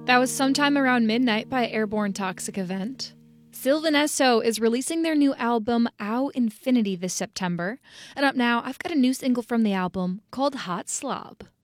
That was Sometime Around Midnight by Airborne Toxic Event. Sylvan Esso is releasing their new album, Ow Infinity, this September. And up now, I've got a new single from the album called Hot Slob.